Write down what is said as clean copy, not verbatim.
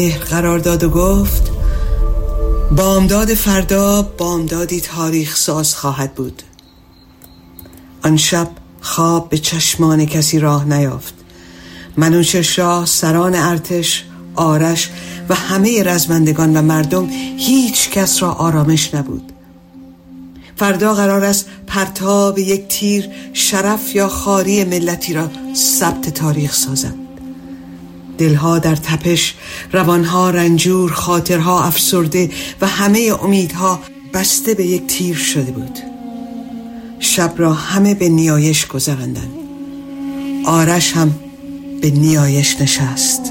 قرار داد و گفت بامداد فردا بامدادی تاریخ ساز خواهد بود. آن شب خواب به چشمان کسی راه نیافت. منوچهر، سران ارتش، آرش و همه رزمندگان و مردم، هیچ کس را آرامش نبود. فردا قرار است پرتاب یک تیر شرف یا خواری ملتی را ثبت تاریخ سازد. دلها در تپش، روانها رنجور، خاطرها افسرده و همه امیدها بسته به یک تیر شده بود. شب را همه به نیایش گذراندند. آرش هم به نیایش نشست.